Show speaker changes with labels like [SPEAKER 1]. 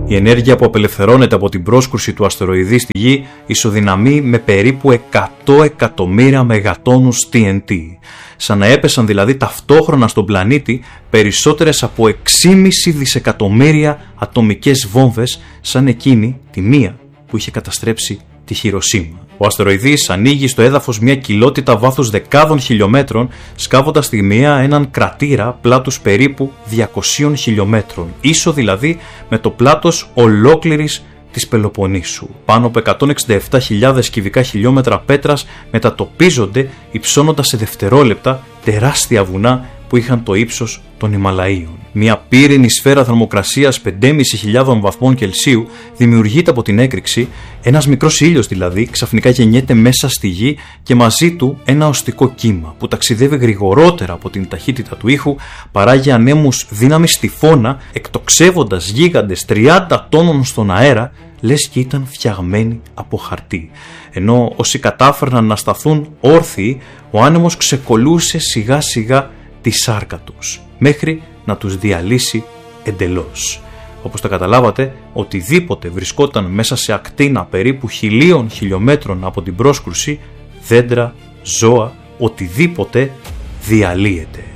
[SPEAKER 1] Η ενέργεια που απελευθερώνεται από την πρόσκρουση του αστεροειδή στη Γη ισοδυναμεί με περίπου 100 εκατομμύρια μεγατόνους TNT, σαν να έπεσαν δηλαδή ταυτόχρονα στον πλανήτη περισσότερες από 6,5 δισεκατομμύρια ατομικές βόμβες, σαν εκείνη τη μία που είχε καταστρέψει τη Χιροσίμα. Ο αστεροειδής ανοίγει στο έδαφος μια κοιλότητα βάθους δεκάδων χιλιόμετρων, σκάβοντας στη μία έναν κρατήρα πλάτους περίπου 200 χιλιόμετρων, ίσο δηλαδή με το πλάτος ολόκληρης της Πελοποννήσου. Πάνω από 167.000 κυβικά χιλιόμετρα πέτρας μετατοπίζονται, υψώνοντας σε δευτερόλεπτα τεράστια βουνά που είχαν το ύψος των Ιμαλαίων. Μια πύρινη σφαίρα θερμοκρασίας 5.500 βαθμών Κελσίου δημιουργείται από την έκρηξη, ένας μικρός ήλιος δηλαδή ξαφνικά γεννιέται μέσα στη Γη και μαζί του ένα οστικό κύμα που ταξιδεύει γρηγορότερα από την ταχύτητα του ήχου, παράγει ανέμους δύναμης τυφώνα, εκτοξεύοντας γίγαντες 30 τόνων στον αέρα, λες και ήταν φτιαγμένοι από χαρτί. Ενώ όσοι κατάφερναν να σταθούν όρθιοι, ο άνεμος ξεκολούσε σιγά σιγά τη σάρκα τους, μέχρι να τους διαλύσει εντελώς. Όπως τα καταλάβατε, οτιδήποτε βρισκόταν μέσα σε ακτίνα περίπου 1.000 χιλιόμετρων από την πρόσκρουση, δέντρα, ζώα, οτιδήποτε διαλύεται.